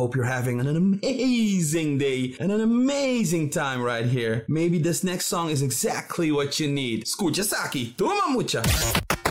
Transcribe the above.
Hope you're having an amazing day and an amazing time right here. Maybe this next song is exactly what you need. Escucha, Saki. Toma mucha.